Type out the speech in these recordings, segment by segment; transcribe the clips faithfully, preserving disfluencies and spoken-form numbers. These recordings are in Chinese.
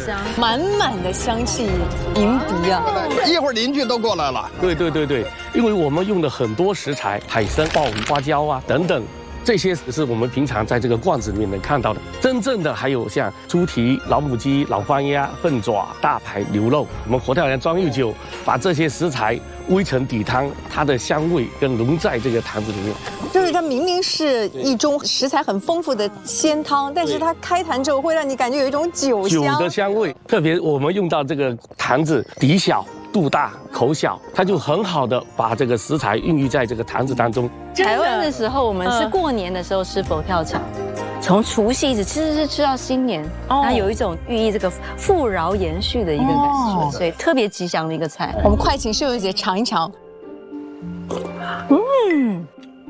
香， 满满的香气迎鼻啊！ 一会儿邻居都过来了。 对对对对，因为我们用了很多食材，海参、鲍鱼、花椒啊等等。 这些是我们平常在这个罐子里面能看到的，真正的还有像猪蹄、老母鸡、老番鸭、凤爪、大排、牛肉。我们佛跳墙装御酒，把这些食材煨成底汤，它的香味跟融在这个坛子里面。 就是它明明是一盅食材很丰富的鲜汤，但是它开坛之后会让你感觉有一种酒香。 酒的香味，特别我们用到这个坛子底小。 肚大口小，它就很好的把这个食材孕育在这个坛子当中。 台湾的时候，我们是过年的时候吃佛跳墙，从除夕一直吃吃吃到新年，然后有一种寓意这个富饶延续的一个感觉，所以特别吉祥的一个菜。 我们快请秀秀姐尝一尝。 嗯。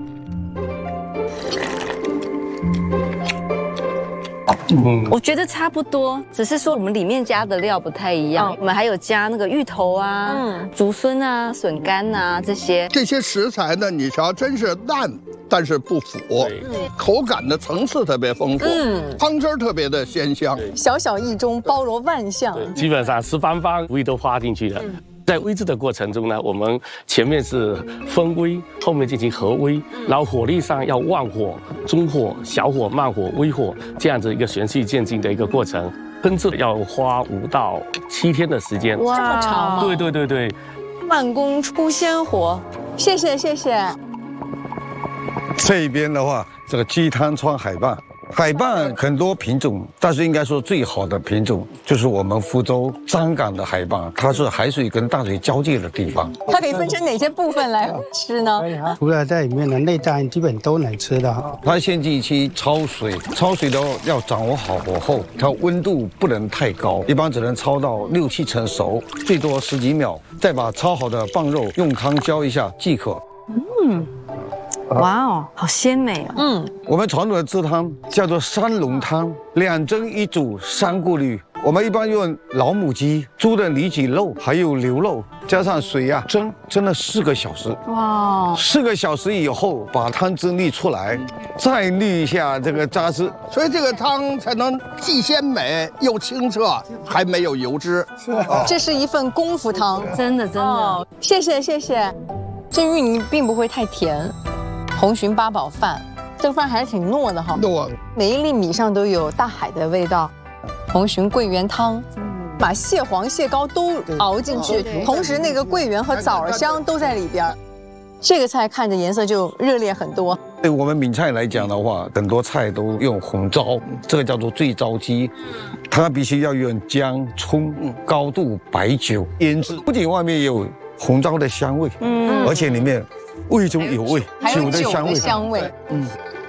嗯，我觉得差不多，只是说我们里面加的料不太一样。嗯、我们还有加那个芋头啊、嗯、竹荪啊、笋干啊这些。 这些食材呢，你瞧，真是淡，但是不腐，口感的层次特别丰富，嗯，汤汁特别的鲜香。 小小一盅，包罗万象。 基本上十方方味都花进去了。嗯 在煨制的过程中呢，我们前面是分煨，后面进行合煨，然后火力上要旺火、中火、小火、慢火、微火这样子一个循序渐进的一个过程。烹制要花五到七天的时间， 哇，这么长吗？ 对对对对， 慢工出鲜活。谢谢谢谢。 这一边的话，这个鸡汤川海蚌。 海蚌很多品种，但是应该说最好的品种就是我们福州张港的海蚌，它是海水跟大水交界的地方。 它可以分成哪些部分来吃呢？ 除了在里面的内脏，基本都能吃到。 它先进去焯水，焯水的要掌握好火候，它温度不能太高，一般只能焯到六七成熟，最多十几秒，再把焯好的蚌肉用汤浇一下即可。 嗯。 哇哦，好鲜美哦！ 嗯，我们传统的制汤叫做三龙汤，两蒸一煮三过滤。我们一般用老母鸡、猪的里脊肉，还有牛肉，加上水啊蒸，蒸了四个小时。哇！四个小时以后，把汤汁沥出来，再沥一下这个渣汁， 所以这个汤才能既鲜美又清澈，还没有油脂。 是，这是一份功夫汤， 真的真的。哦、 谢谢谢谢，这芋泥并不会太甜。 红鲟八宝饭，这个饭还是挺糯的哈， 糯。 每一粒米上都有大海的味道。红鲟桂圆汤，把蟹黄、蟹膏都熬进去，同时那个桂圆和枣香都在里边。这个菜看着颜色就热烈很多。 对我们闽菜来讲的话，很多菜都用红糟，这个叫做醉糟鸡，它必须要用姜、葱、高度白酒腌制，不仅外面有红糟的香味，嗯，而且里面。 味中有味， 酒的香味，香味，嗯，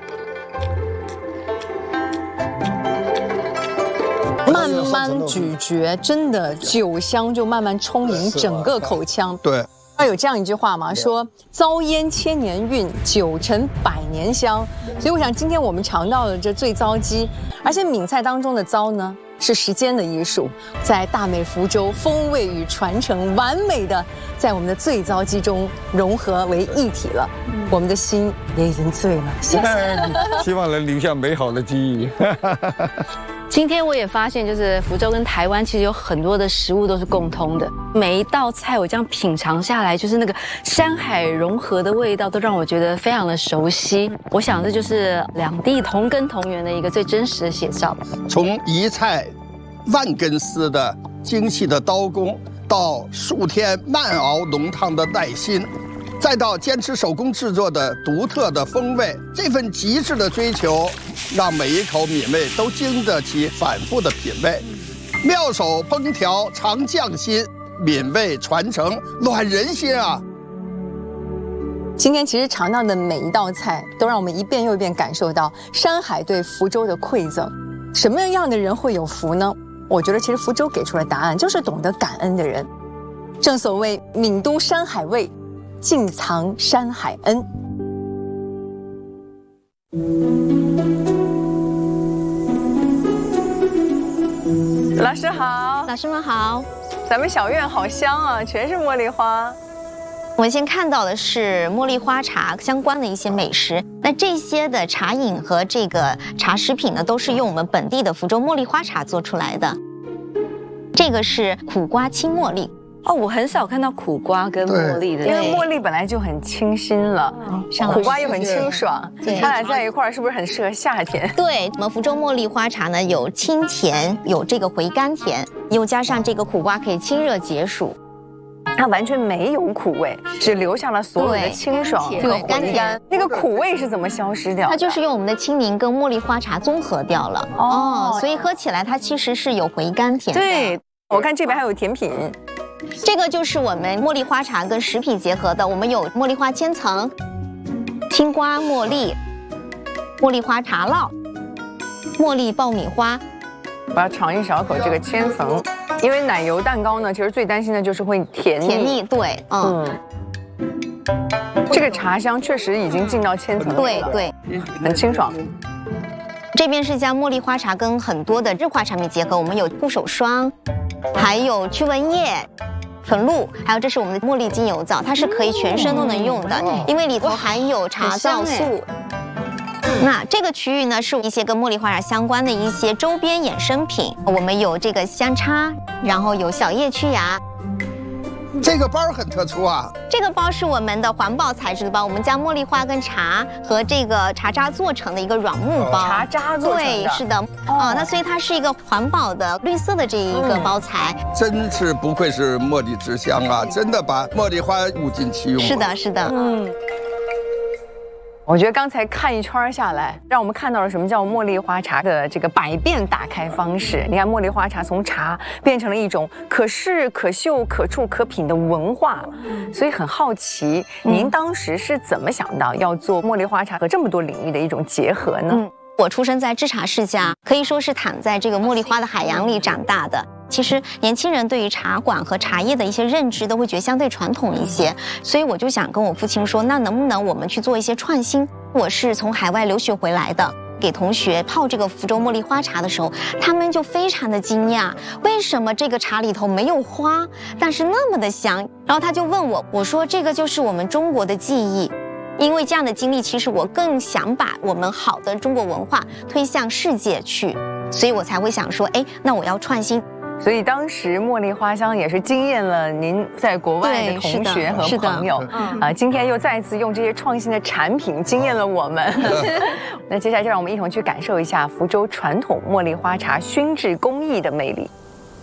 慢慢咀嚼，真的酒香就慢慢充盈整个口腔。 对， 要有这样一句话嘛，说糟腌千年韵，酒陈百年香。所以我想，今天我们尝到了这醉糟鸡，而且闽菜当中的糟呢。 是时间的艺术，在大美福州，风味与传承完美的在我们的醉糟鸡中融合为一体了。嗯、我们的心也已经醉了，谢谢。 希望能留下美好的记忆。 今天我也发现，就是福州跟台湾其实有很多的食物都是共通的。每一道菜我这样品尝下来，就是那个山海融合的味道，都让我觉得非常的熟悉。我想这就是两地同根同源的一个最真实的写照。 从一菜万根丝的精细的刀工，到数天慢熬浓汤的耐心。 再到坚持手工制作的独特的风味，这份极致的追求，让每一口闽味都经得起反复的品味。妙手烹调常匠心，闽味传承暖人心啊！ 今天其实尝到的每一道菜，都让我们一遍又一遍感受到山海对福州的馈赠。什么样的人会有福呢？我觉得其实福州给出了答案，就是懂得感恩的人。正所谓闽都山海味。 尽藏山海恩。老师好， 老师们好。 咱们小院好香啊，全是茉莉花。 我们先看到的是茉莉花茶相关的一些美食。那这些的茶饮和这个茶食品呢，都是用我们本地的福州茉莉花茶做出来的。 这个是苦瓜青茉莉。 哦，我很少看到苦瓜跟茉莉的， 因为茉莉本来就很清新了，苦瓜又很清爽，它俩在一块儿是不是很适合夏天？ 对，我们福州茉莉花茶呢，有清甜，有这个回甘甜，又加上这个苦瓜可以清热解暑。 它完全没有苦味，只留下了所有的清爽和回甘。那个苦味是怎么消失掉的？ 它就是用我们的青柠跟茉莉花茶综合掉了哦，所以喝起来它其实是有回甘甜的。 对，我看这边还有甜品。 这个就是我们茉莉花茶跟食品结合的，我们有茉莉花千层、青瓜茉莉、茉莉花茶酪、茉莉爆米花。 我要尝一小口这个千层，因为奶油蛋糕呢，其实最担心的就是会甜腻。 甜腻，对，嗯。 嗯这个茶香确实已经进到千层了， 对对， 很清爽。 这边是将茉莉花茶跟很多的日化产品结合，我们有护手霜，还有驱蚊液、纯露，还有这是我们的茉莉精油皂，它是可以全身都能用的，因为里头含有茶皂素。那这个区域呢，是一些跟茉莉花茶相关的一些周边衍生品，我们有这个香插，然后有小叶驱芽。 这个包很特殊啊！ 这个包是我们的环保材质的包，我们将茉莉花跟茶和这个茶渣做成的一个软木包。 茶渣做成的， 对，是的。啊，那所以它是一个环保的绿色的这一个包材。 真是不愧是茉莉之乡啊！真的把茉莉花物尽其用。 是的，是的。嗯。 我觉得刚才看一圈下来，让我们看到了什么叫茉莉花茶的这个百变打开方式。你看，茉莉花茶从茶变成了一种可视、可嗅、可触、可品的文化，所以很好奇，您当时是怎么想到要做茉莉花茶和这么多领域的一种结合呢？ 嗯，我出生在制茶世家，可以说是躺在这个茉莉花的海洋里长大的。其实年轻人对于茶馆和茶叶的一些认知都会觉得相对传统一些，所以我就想跟我父亲说，那能不能我们去做一些创新？我是从海外留学回来的，给同学泡这个福州茉莉花茶的时候，他们就非常的惊讶，为什么这个茶里头没有花，但是那么的香？然后他就问我，我说这个就是我们中国的记忆。因为这样的经历，其实我更想把我们好的中国文化推向世界去，所以我才会想说，哎，那我要创新。 所以当时茉莉花香也是惊艳了您在国外的同学和朋友啊，今天又再次用这些创新的产品惊艳了我们。那接下来就让我们一同去感受一下福州传统茉莉花茶熏制工艺的魅力。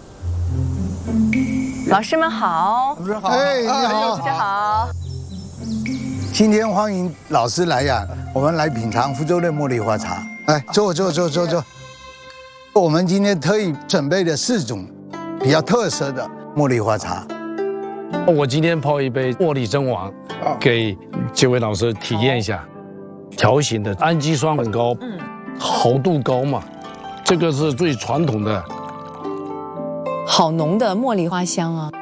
老师们好， 老师好，哎，你好， 老师好。 今天欢迎老师来呀，我们来品尝福州的茉莉花茶。来，坐坐坐坐坐。我们今天特意准备了四种比较特色的茉莉花茶。 我今天泡一杯茉莉真王，给几位老师体验一下。条形的氨基酸很高，毫度高嘛，这个是最传统的。 好浓的茉莉花香啊！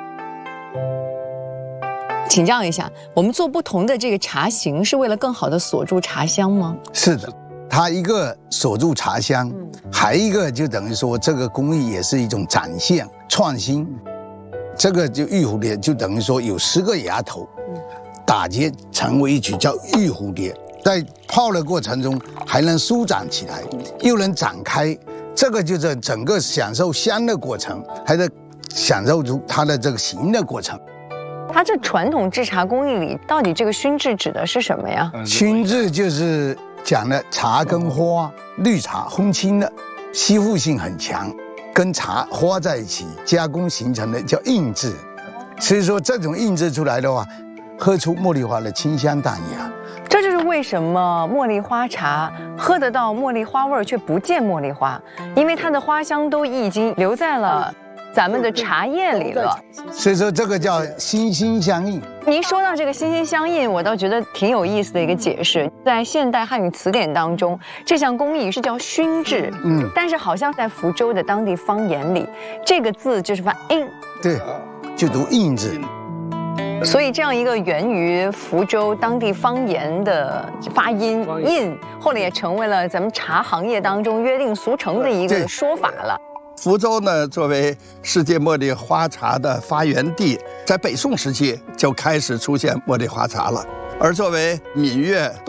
请教一下，我们做不同的这个茶型是为了更好的锁住茶香吗？ 是的。它一个锁住茶香，还一个就等于说这个工艺也是一种展现创新。这个就玉蝴蝶就等于说有十个芽头，打结成为一曲叫玉蝴蝶，在泡的过程中还能舒展起来，又能展开。这个就是整个享受香的过程，还得享受出它的这个形的过程。 它这传统制茶工艺里，到底这个熏制指的是什么呀？ 熏制就是讲的茶跟花，绿茶烘青的，吸附性很强，跟茶花在一起加工形成的叫印制。所以说这种印制出来的话，喝出茉莉花的清香淡雅。 这就是为什么茉莉花茶喝得到茉莉花味儿却不见茉莉花，因为它的花香都已经留在了咱们的茶叶里了。 所以说这个叫心心相印。 您说到这个心心相印，我倒觉得挺有意思的一个解释。在现代汉语词典当中，这项工艺是叫熏制，嗯，但是好像在福州的当地方言里，这个字就是发印， 对，就读印制。 所以这样一个源于福州当地方言的发音印，后来也成为了咱们茶行业当中约定俗成的一个说法了。 福州呢，作为世界茉莉花茶的发源地，在北宋时期就开始出现茉莉花茶了。而作为闽粤